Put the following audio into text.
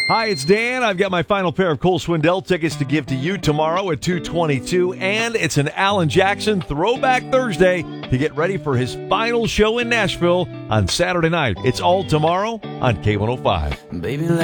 Hi, it's Dan. I've got my final pair of Cole Swindell tickets to give to you tomorrow at 2:22, and it's an Alan Jackson Throwback Thursday to get ready for his final show in Nashville on Saturday night. It's all tomorrow on K105. Baby,